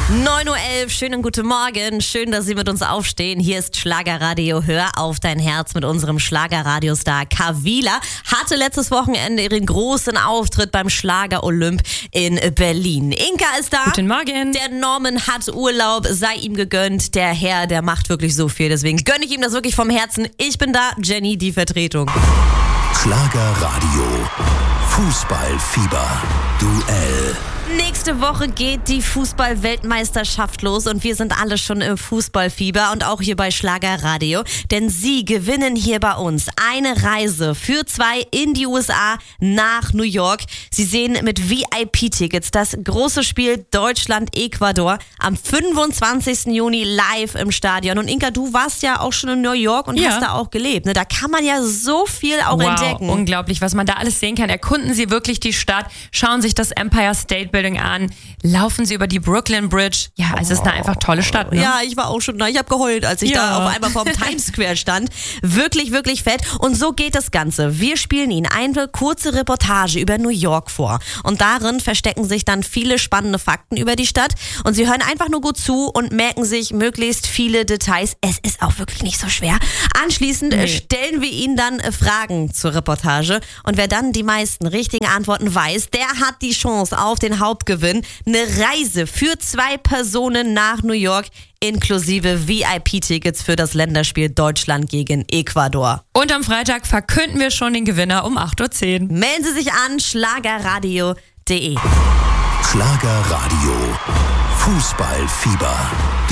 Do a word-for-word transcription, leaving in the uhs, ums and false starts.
neun Uhr elf, schönen guten Morgen. Schön, dass Sie mit uns aufstehen. Hier ist Schlagerradio. Hör auf dein Herz mit unserem Schlagerradiostar Kavila. Hatte letztes Wochenende ihren großen Auftritt beim Schlager-Olymp in Berlin. Inka ist da. Guten Morgen. Der Norman hat Urlaub, sei ihm gegönnt. Der Herr, der macht wirklich so viel. Deswegen gönne ich ihm das wirklich vom Herzen. Ich bin da, Jenny, die Vertretung. Schlagerradio. Fußballfieber. Duell. Nächste Woche geht die Fußball-Weltmeisterschaft los und wir sind alle schon im Fußballfieber und auch hier bei Schlagerradio, denn Sie gewinnen hier bei uns eine Reise für zwei in die U S A nach New York. Sie sehen mit V I P-Tickets das große Spiel Deutschland-Ecuador am fünfundzwanzigsten Juni live im Stadion. Und Inka, du warst ja auch schon in New York und Ja. hast da auch gelebt. Ne? Da kann man ja so viel auch wow, entdecken. Unglaublich, was man da alles sehen kann. Erkunden Sie wirklich die Stadt, schauen sich das Empire State Building an, laufen Sie über die Brooklyn Bridge. Ja, es ist eine einfach tolle Stadt. Ne? Ja, ich war auch schon da. Ich habe geheult, als ich Ja. da auf einmal vorm Times Square stand. Wirklich, wirklich fett. Und so geht das Ganze. Wir spielen Ihnen eine kurze Reportage über New York vor. Und darin verstecken sich dann viele spannende Fakten über die Stadt. Und Sie hören einfach nur gut zu und merken sich möglichst viele Details. Es ist auch wirklich nicht so schwer. Anschließend Nee. stellen wir Ihnen dann Fragen zur Reportage. Und wer dann die meisten richtigen Antworten weiß, der hat die Chance auf den Hauptgewinn. Eine Reise für zwei Personen nach New York inklusive V I P-Tickets für das Länderspiel Deutschland gegen Ecuador. Und am Freitag verkünden wir schon den Gewinner um acht Uhr zehn. Melden Sie sich an, schlagerradio punkt de. Schlagerradio. Fußballfieber.